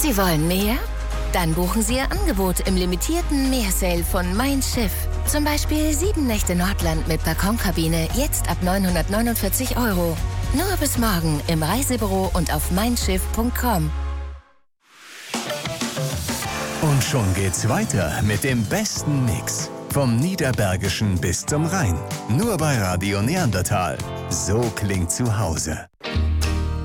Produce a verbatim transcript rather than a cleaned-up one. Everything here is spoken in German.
Sie wollen mehr? Dann buchen Sie Ihr Angebot im limitierten Meersale von Mein Schiff. Zum Beispiel sieben Nächte Nordland mit Balkonkabine, jetzt ab neunhundertneunundvierzig Euro. Nur bis morgen im Reisebüro und auf mein schiff punkt com. Und schon geht's weiter mit dem besten Mix. Vom Niederbergischen bis zum Rhein. Nur bei Radio Neandertal. So klingt zu Hause.